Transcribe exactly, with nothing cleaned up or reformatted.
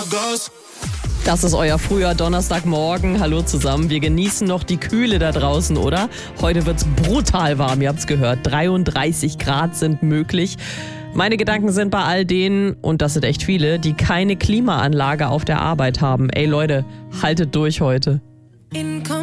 Das ist euer früher Donnerstagmorgen. Hallo zusammen. Wir genießen noch die Kühle da draußen, oder? Heute wird's brutal warm, ihr habt's gehört. dreiunddreißig Grad sind möglich. Meine Gedanken sind bei all denen, und das sind echt viele, die keine Klimaanlage auf der Arbeit haben. Ey Leute, haltet durch heute.